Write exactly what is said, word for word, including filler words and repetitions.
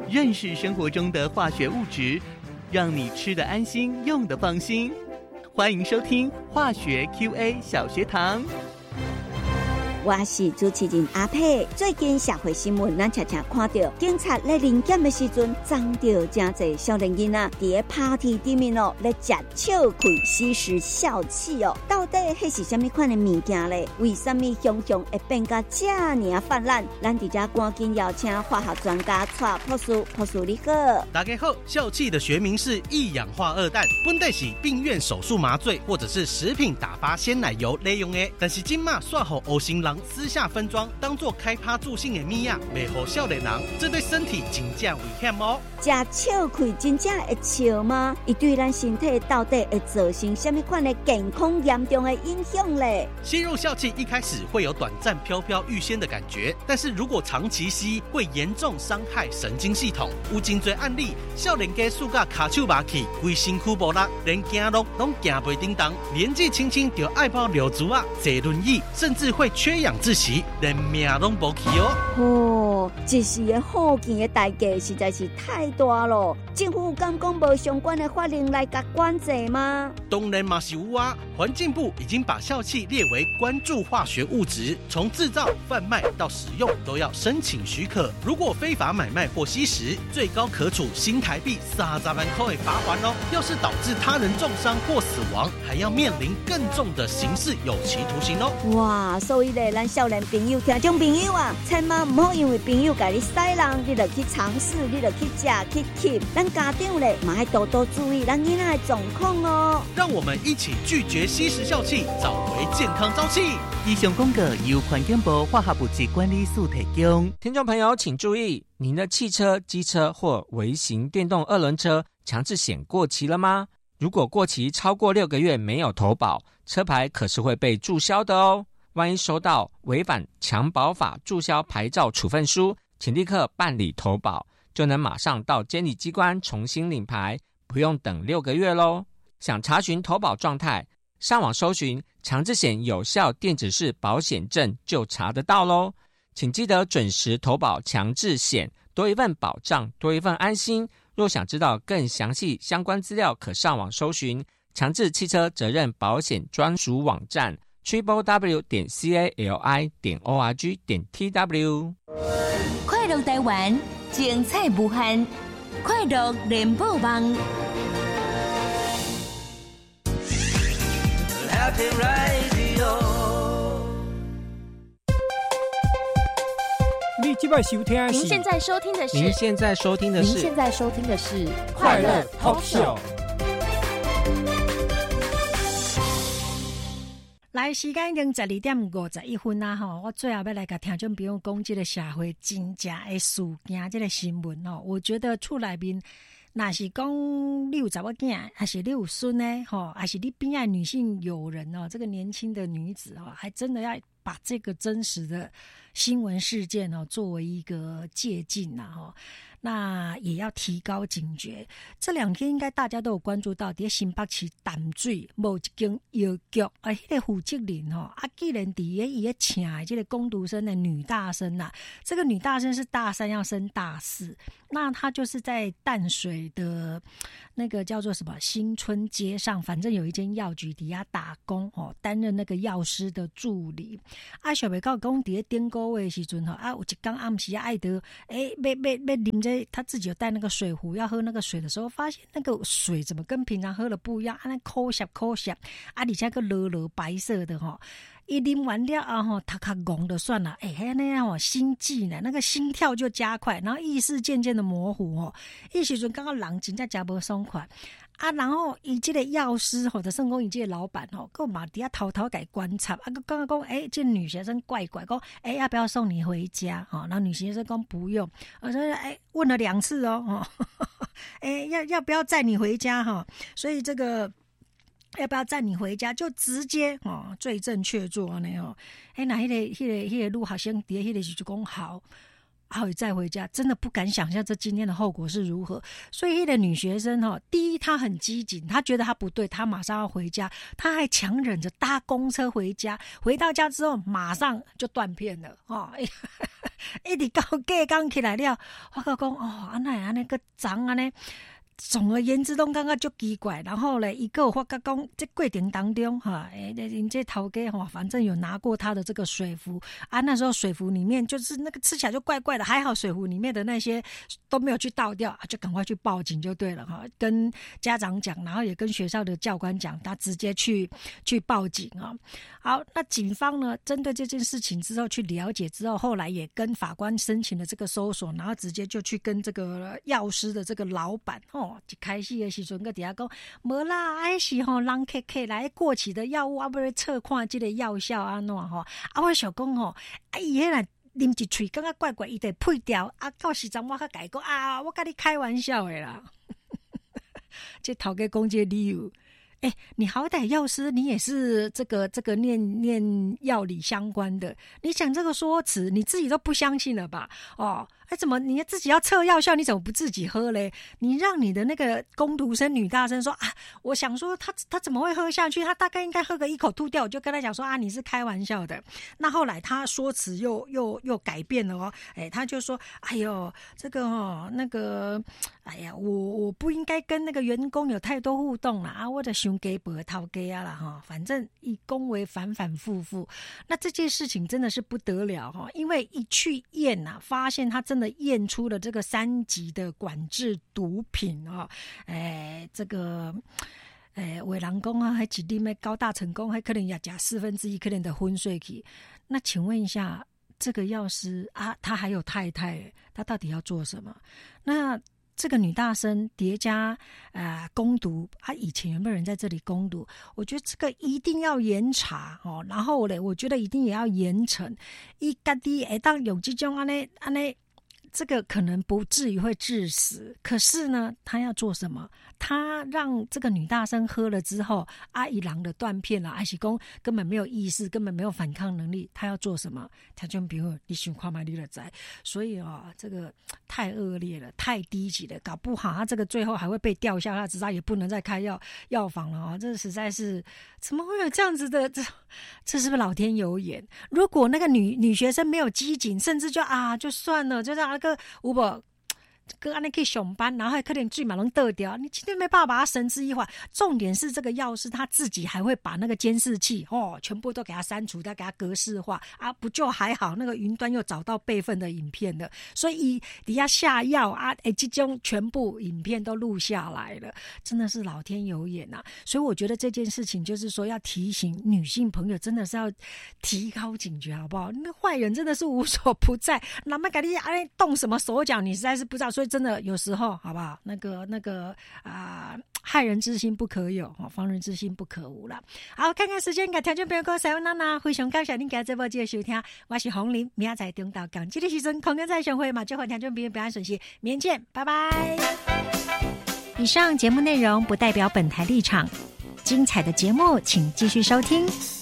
认识生活中的化学物质，让你吃得安心，用得放心。欢迎收听化学 Q A 小学堂。 我是主持人阿佩。最近社会新闻咱常常看到警察咧临检的时阵，撞到真侪少年囡仔伫 party 顶面哦，咧食笑气吸食笑气哦。到底迄是什么款的物件咧？为什么熊熊会变甲这样泛滥？咱伫这赶紧邀请化学专家蔡博士，博士你好。 大家好，笑气的学名是一氧化二氮，本来是病院手术麻醉或者是食品打发鲜奶油利用的，但是今嘛煞予黑心人私下分装，当作开趴助兴的米啊，袂予少年人，这对身体真正危险哦。 食笑气真正会笑吗？伊对咱身体到底会造成什么款的健康严重的影响嘞？ 吸入笑气一开始会有短暂飘飘欲仙的感觉，但是如果长期吸，会严重伤害神经系统。有真多案例，少年家输甲卡手麻去，规身躯无力，连走路拢行袂叮当，年纪轻轻就爱抱柳竹啊，坐轮椅，甚至会缺氧窒息，连命拢无去哦。 哦，一时的好见的代价实在是太大了。政府敢讲无相关的法令来甲管制吗？ 当然嘛是有啊，环境部已经把笑气列为关注化学物质，从制造、贩卖到使用都要申请许可。如果非法买卖或吸食，最高可处新台币三十万块的罚款哦。要是导致他人重伤或死亡，还要面临更重的刑事有期徒刑哦。 哇，所以咧，咱少年朋友、听众朋友啊，千万唔好因为朋友甲你使人，你就去尝试，你就去食去吸。咱家长咧，嘛要多多注意咱囡仔的状况哦。 让我们一起拒绝吸食笑气，找回健康朝气。 以上广告由环境部化学物质管理署提供。 听众朋友请注意，您的汽车、机车或微型电动二轮车强制险过期了吗？如果过期超过六个月没有投保，车牌可是会被注销的哦。万一收到违反强保法注销牌照处分书，请立刻办理投保，就能马上到监理机关重新领牌，不用等六个月咯。想查询投保状态，上网搜寻强制险有效电子式保险证就查得到咯。请记得准时投保强制险，多一份保障，多一份安心。若想知道更详细相关资料，可上网搜寻强制汽车责任保险专属网站 triple w 点 c a l i 点 o r g 点 t w。 快乐台湾，精彩无限，快乐联播网。 Happy Radio。你现在收听的是？ 您现在收听的是？ 您现在收听的是？ 您现在收听的是快乐 Talk Show。 来，时间已经十二点五十一分啦吼！我最后要来甲听众朋友讲这个社会真正的事件，这个新闻哦。我觉得厝内面，若是讲你有查某囝，还是你有孙呢？吼，还是你边爱女性友人哦，这个年轻的女子哦，还真的要把这个真实的新闻事件哦作为一个借鉴呐哈。那也要提高警觉。这两天应该大家都有关注到，在新北市淡水某一间药局啊，迄、那个负责人吼啊，既然伫咧伊咧请的这个工读生的女大生呐、啊，这个女大生是大三要升大四，那她就是在淡水的那个叫做什么新春街上，反正有一间药局底下打工哦，担任那个药师的助理。啊，小北告讲伫咧顶个月的时阵吼，啊有一天暗时爱得诶，要要要啉这，他自己有带那个水壶要喝那个水的时候，发现那个水怎么跟平常喝的不一样，啊那抠下抠下，啊而且个落落白色的吼。一啉完了啊吼，他卡戆的算了，哎、欸，那样哦，心悸呢，那个心跳就加快，然后意识渐渐的模糊哦。一时阵刚刚人真正真无爽快啊，然后伊这个药师或者圣公伊这个老板哦，跟马底下偷偷给观察啊，刚刚讲哎，这女学生怪怪，讲哎要不要送你回家哈、哦？然后女学生讲不用，我说哎问了两次哦，哦哎要要不要载你回家哈、哦？所以这个。要不要载你回家？就直接哦，罪证确凿呢哦。哎，那迄个、迄个、迄个陆好像伫迄个时就讲好，好再回家，真的不敢想象这今天的后果是如何。所以，迄个女学生哈、哦，第一她很机警，她觉得她不对，她马上要回家，她还强忍着搭公车回家。回到家之后，马上就断片了哦。 一直到隔工起来了，我甲讲哦，安奈安尼个脏安尼。总而言之，拢感觉足奇怪。然后呢，一个发觉讲，这过程当中哈，诶、欸，人这头家哈，反正有拿过他的这个水壶啊。那时候水壶里面就是那个吃起来就怪怪的，还好水壶里面的那些都没有去倒掉，就赶快去报警就对了哈。跟家长讲，然后也跟学校的教官讲，他直接去去报警啊。好，那警方呢，针对这件事情之后去了解之后，后来也跟法官申请了这个搜索，然后直接就去跟这个药师的这个老板哦。一开始的时阵，个底下讲，无啦，还是吼人客客来过期的药物，啊，不是测看这个药效安怎吼？啊，我想讲吼，啊，伊迄来啉一喙，感觉怪怪，伊得配掉。啊，到时阵我甲改讲啊，我甲你开玩笑的啦。这头家讲这理由。哎，你好歹药师，你也是这个这个念念药理相关的，你讲这个说辞，你自己都不相信了吧？哦，哎，怎么你自己要测药效，你怎么不自己喝嘞？你让你的那个工读生女大生说啊，我想说他他怎么会喝下去？他大概应该喝个一口吐掉。我就跟他讲说啊，你是开玩笑的。那后来他说辞又又又改变了哦，哎，他就说，哎呦，这个哦那个，哎呀，我我不应该跟那个员工有太多互动啦啊，我的熊给不掏给啊啦哈，反正以恭维反反复复。那这件事情真的是不得了哈，因为一去验啊，发现他真的验出了这个三级的管制毒品啊，哎，这个。诶，有的人讲啊，还一啉的高大成功，还可能也加四分之一可能的昏睡去。那请问一下，这个药师啊，他还有太太，他到底要做什么？那这个女大生叠加啊、呃、攻读，啊以前有没有人在这里攻读？我觉得这个一定要严查哦，然后嘞，我觉得一定也要严惩。伊家己会当有这种安尼安尼。这个可能不至于会致死，可是呢，他要做什么？他让这个女大生喝了之后，阿姨郎的断片了，阿喜公根本没有意识，根本没有反抗能力，他要做什么？他就比如你想看嘛，你了在，所以啊、哦，这个太恶劣了，太低级了，搞不好他这个最后还会被吊销他执照，也不能再开药药房了啊、哦！这实在是怎么会有这样子的？这这是不是老天有眼？如果那个女女学生没有机警，甚至就啊就算了，就让那个有无？跟安尼去上班，然后还可能嘴嘛能得掉，你今天没办法把它绳之以法。重点是这个药师他自己还会把那个监视器哦，全部都给他删除，再给他格式化啊，不就还好？那个云端又找到备份的影片了，所以底下下药啊，哎，这种全部影片都录下来了，真的是老天有眼呐、啊！所以我觉得这件事情就是说要提醒女性朋友，真的是要提高警觉，好不好？那坏人真的是无所不在，哪么给你哎动什么手脚，你实在是不知道。所以真的有时候，好不好？那个那个啊、呃，害人之心不可有，防人之心不可无啦。好，看看时间，给听众朋友讲，塞翁娜娜，非常感谢您今日这波继续收听，我是洪玲，明仔载中到港这个时阵，空中再相会嘛，祝福听众朋友平安顺心，明天见，拜拜。以上节目内容不代表本台立场，精彩的节目请继续收听。